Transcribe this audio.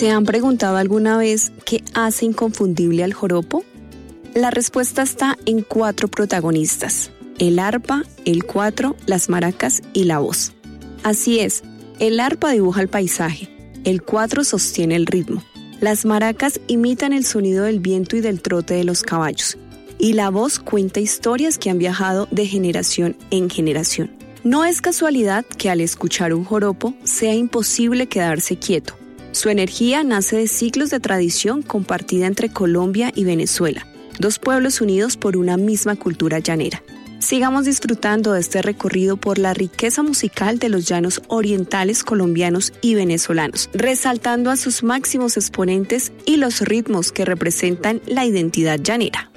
¿Se han preguntado alguna vez qué hace inconfundible al joropo? La respuesta está en 4 protagonistas: el arpa, el cuatro, las maracas y la voz. Así es, el arpa dibuja el paisaje, el cuatro sostiene el ritmo, las maracas imitan el sonido del viento y del trote de los caballos, y la voz cuenta historias que han viajado de generación en generación. No es casualidad que al escuchar un joropo sea imposible quedarse quieto. Su energía nace de siglos de tradición compartida entre Colombia y Venezuela, 2 pueblos unidos por una misma cultura llanera. Sigamos disfrutando de este recorrido por la riqueza musical de los llanos orientales colombianos y venezolanos, resaltando a sus máximos exponentes y los ritmos que representan la identidad llanera.